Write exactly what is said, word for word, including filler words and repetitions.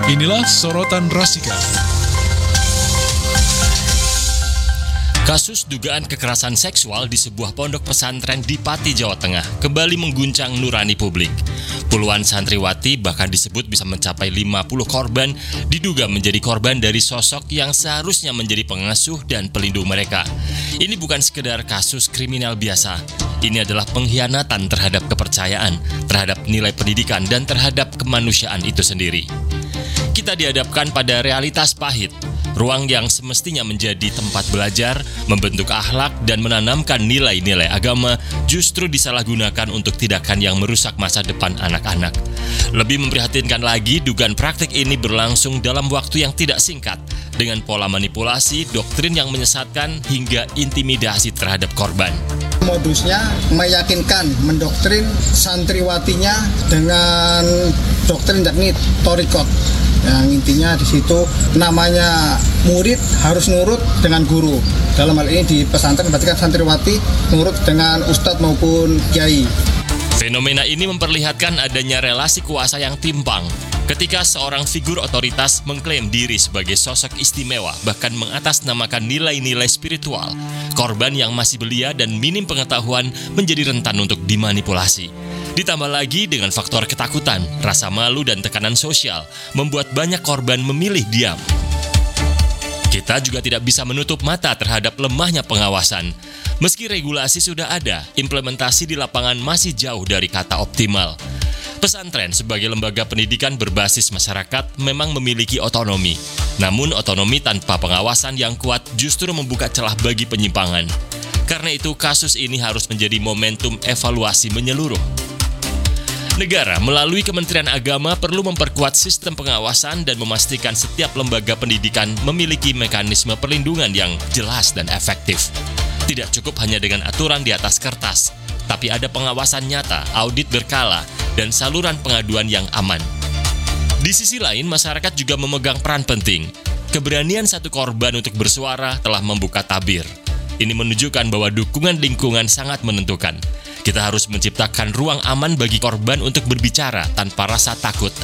Inilah Sorotan Rasika. Kasus dugaan kekerasan seksual di sebuah pondok pesantren di Pati, Jawa Tengah kembali mengguncang nurani publik. Puluhan santriwati bahkan disebut bisa mencapai lima puluh korban diduga menjadi korban dari sosok yang seharusnya menjadi pengasuh dan pelindung mereka. Ini bukan sekedar kasus kriminal biasa. Ini adalah pengkhianatan terhadap kepercayaan, terhadap nilai pendidikan, dan terhadap kemanusiaan itu sendiri. Kita dihadapkan pada realitas pahit. Ruang yang semestinya menjadi tempat belajar, membentuk akhlak, dan menanamkan nilai-nilai agama justru disalahgunakan untuk tindakan yang merusak masa depan anak-anak. Lebih memprihatinkan lagi, dugaan praktik ini berlangsung dalam waktu yang tidak singkat, dengan pola manipulasi, doktrin yang menyesatkan, hingga intimidasi terhadap korban. Modusnya meyakinkan, mendoktrin santriwatinya dengan doktrin yakni torikot. Yang intinya di situ namanya murid harus nurut dengan guru. Dalam hal ini di pesantren berarti kan santriwati nurut dengan ustadz maupun kiai. Fenomena ini memperlihatkan adanya relasi kuasa yang timpang. Ketika seorang figur otoritas mengklaim diri sebagai sosok istimewa, bahkan mengatasnamakan nilai-nilai spiritual, korban yang masih belia dan minim pengetahuan menjadi rentan untuk dimanipulasi. Ditambah lagi dengan faktor ketakutan, rasa malu, dan tekanan sosial, membuat banyak korban memilih diam. Kita juga tidak bisa menutup mata terhadap lemahnya pengawasan. Meski regulasi sudah ada, implementasi di lapangan masih jauh dari kata optimal. Pesantren sebagai lembaga pendidikan berbasis masyarakat memang memiliki otonomi. Namun otonomi tanpa pengawasan yang kuat justru membuka celah bagi penyimpangan. Karena itu kasus ini harus menjadi momentum evaluasi menyeluruh. Negara melalui Kementerian Agama perlu memperkuat sistem pengawasan dan memastikan setiap lembaga pendidikan memiliki mekanisme perlindungan yang jelas dan efektif. Tidak cukup hanya dengan aturan di atas kertas, tapi ada pengawasan nyata, audit berkala, dan saluran pengaduan yang aman. Di sisi lain, masyarakat juga memegang peran penting. Keberanian satu korban untuk bersuara telah membuka tabir. Ini menunjukkan bahwa dukungan lingkungan sangat menentukan. Kita harus menciptakan ruang aman bagi korban untuk berbicara tanpa rasa takut